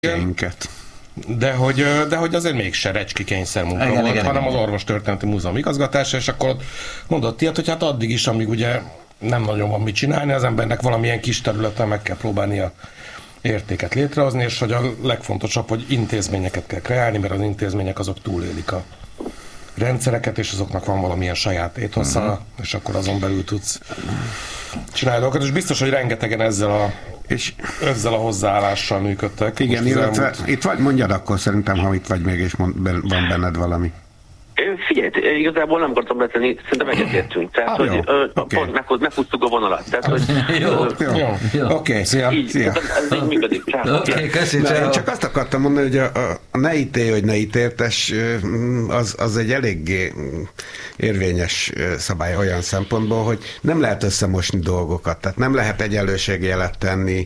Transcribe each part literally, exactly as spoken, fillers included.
Kényket. De hogy, de hogy azért mégse recski kényszermunka igen, volt, igen, hanem igen. az Orvostörténeti Múzeum igazgatása, és akkor mondott ilyet, hogy hát addig is, amíg ugye nem nagyon van mit csinálni, az embernek valamilyen kis területen meg kell próbálnia értéket létrehozni, és hogy a legfontosabb, hogy intézményeket kell kreálni, mert az intézmények azok túlélik a rendszereket, és azoknak van valamilyen saját étosza, uh-huh. és akkor azon belül tudsz csinálni dolgokat, és biztos, hogy rengetegen ezzel a, és ezzel a hozzáállással működtek. Igen, illetve elmúlt... itt vagy, mondjad akkor szerintem, ha itt vagy még, és mond, van benned valami. Figyelj, igazából nem akartam letenni, szerintem egyetértünk. Tehát, ah, hogy ö, okay. pont meg, meghúztuk a vonalat. Tehát, hogy, jó, jó, jó. jó. Oké, okay, szia. Így, szia. Ez így működik. Oké, okay, köszönöm. Én csak azt akartam mondani, hogy a, a, a ne ítélj, hogy ne ítéltes, az, az egy eléggé érvényes szabály olyan szempontból, hogy nem lehet összemosni dolgokat. Tehát nem lehet egyenlőségjelet tenni,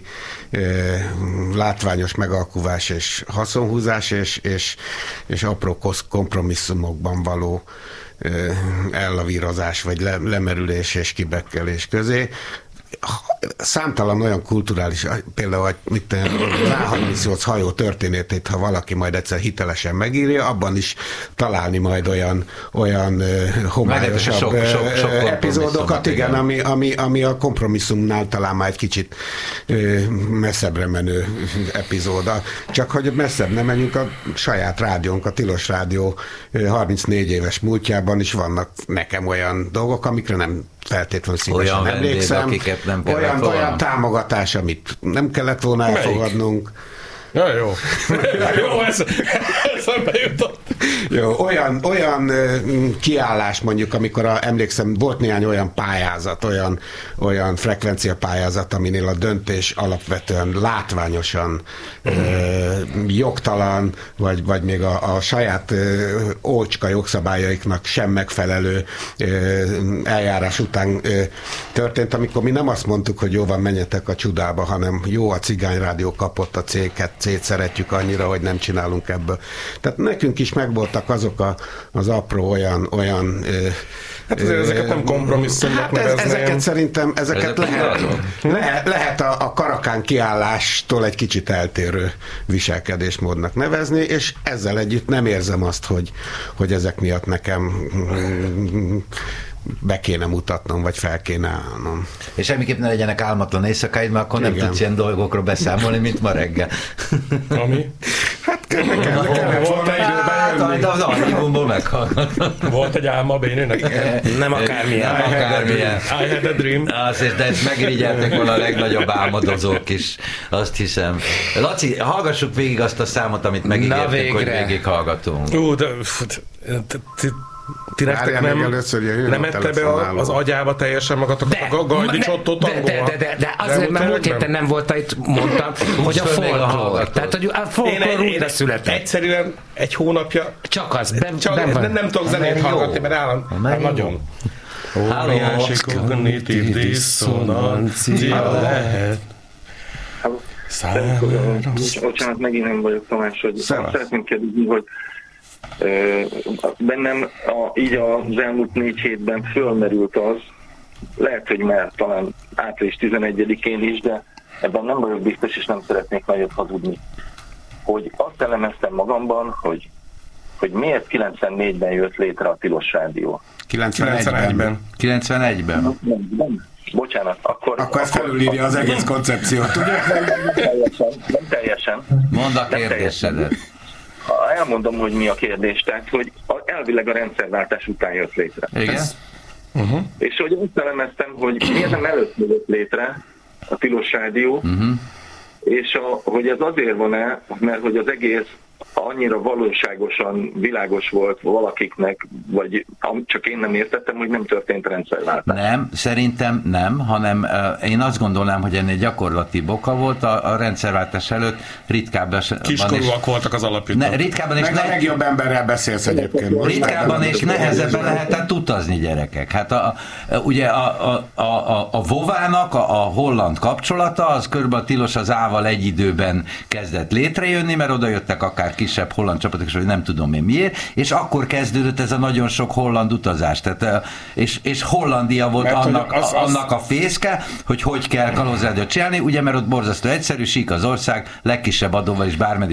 látványos megalkuvás és haszonhúzás, és, és, és apró kompromisszumokban való ellavírozás, vagy le, lemerülés és kibekkelés közé. Számtalan olyan kulturális, például mit a harmincnyolc hajó történetét, ha valaki majd egyszer hitelesen megírja, abban is találni majd olyan, olyan homályosabb sok, sok, sok epizódokat, igen, igen. Ami, ami, ami a kompromisszumnál talán már egy kicsit messzebbre menő epizóda. Csak hogy messzebb nem menjünk, a saját rádiónk, a Tilos Rádió harmincnégy éves múltjában is vannak nekem olyan dolgok, amikre nem feltétlenül szívesen olyan emlékszem. Vendég, nem olyan, olyan támogatás, amit nem kellett volna elfogadnunk. Ja, jó. jó, ez, eszembe jutott. Jó, olyan, olyan kiállás mondjuk, amikor a, emlékszem, volt néhány olyan pályázat, olyan, olyan frekvenciapályázat, aminél a döntés alapvetően látványosan mm. ö, jogtalan, vagy, vagy még a, a saját ö, ócska jogszabályaiknak sem megfelelő ö, eljárás után ö, történt, amikor mi nem azt mondtuk, hogy jó van, menjetek a csudába, hanem jó, a Cigányrádió kapott a céget, céget szeretjük annyira, hogy nem csinálunk ebből. Tehát nekünk is megvoltak azok a, az apró olyan, olyan hát azért ezeket nem kompromisszumnak hát ez, ezeket szerintem, ezeket lehet, lehet, lehet a, a karakán kiállástól egy kicsit eltérő viselkedésmódnak nevezni, és ezzel együtt nem érzem azt, hogy, hogy ezek miatt nekem be kéne mutatnom, vagy fel kéne állnom. És semmiképp ne legyenek álmatlan éjszakáid, mert akkor igen. nem tudsz ilyen dolgokról beszámolni, mint ma reggel. Ami? Hát kellene, kellene, kellene volna időben jönni. Az archívumból meghallgattam. Volt egy álma a Bénőnek? Nem akármilyen. Nem akármilyen. I had a dream. Azért, de ezt megirigyeltek volna a legnagyobb álmodozók is, azt hiszem. Laci, hallgassuk végig azt a számot, amit megígértünk, hogy végig hallgatunk. Ú, de... Ti nektek nem, nem ette be az agyába teljesen magatokat a gajdicsottot de, de, de, de, de azért már múlt héten nem volt, itt mondtam, hogy a folklór. Tehát, hogy a folklór újra született. Egyszerűen egy hónapja csak az, ben, csak ben nem, nem tudok zenét hallgatni, mert állam, hát nagyon. Óriási kognitív diszonancia lehet. Bocsánat, megint nem vagyok, Tamás, hogy szeretném kérdezni, hogy bennem a, így az elmúlt négy hétben fölmerült az, lehet, hogy már talán április tizenegyedikén is, de ebben nem vagyok biztos, és nem szeretnék nagyot hazudni, hogy azt elemeztem magamban, hogy, hogy miért kilencvennégyben jött létre a Tilos Rádió. kilencvenegyben. kilencvenegyben. Nem, nem. Bocsánat, akkor... Akkor ez felülírja az egész koncepciót, tudja? Nem teljesen. Nem teljesen. Mondd a kérdésedet. Elmondom, hogy mi a kérdés. Tehát, hogy elvileg a rendszerváltás után jött létre. Igen. Uh-huh. És hogy azt elemeztem, hogy miért nem előtt jött létre a Tilos Rádió, uh-huh. és a, hogy ez azért van-e, mert hogy az egész annyira valóságosan világos volt valakiknek, vagy csak én nem értettem, hogy nem történt rendszerváltás. Nem, szerintem nem, hanem uh, én azt gondolnám, hogy ennél gyakorlati oka volt a, a rendszerváltás előtt, ritkábban kiskorúak voltak az alapjutak. Ne, ritkábban és Meg ne, a legjobb emberrel beszélsz egyébként. Ritkábban és nehezebben lehetett utazni, gyerekek. Hát a, a, ugye a, a, a, a Vovának a, a holland kapcsolata, az körülbelül a Tilos az Ával egy időben kezdett létrejönni, mert oda jöttek akár akár kisebb holland csapatok, vagy nem tudom én miért, és akkor kezdődött ez a nagyon sok holland utazás. Tehát, és, és Hollandia volt annak, az, az... annak a fészke, hogy hogy kell kalózrádiót csinálni, ugye, mert ott borzasztó egyszerű, sík az ország, legkisebb adóval is bármeddig